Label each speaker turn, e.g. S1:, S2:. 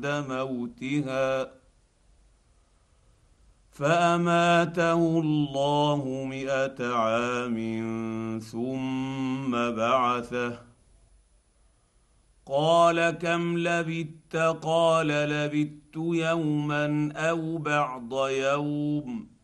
S1: موتها فاماته الله 100 عام ثم بعثه قال كم لبثت قال لبثت يوما او بعض يوم